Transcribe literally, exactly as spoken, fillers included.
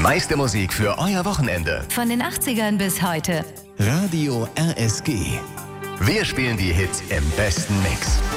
meiste Musik für euer Wochenende. Von den achtzigern bis heute. Radio R S G. Wir spielen die Hits im besten Mix.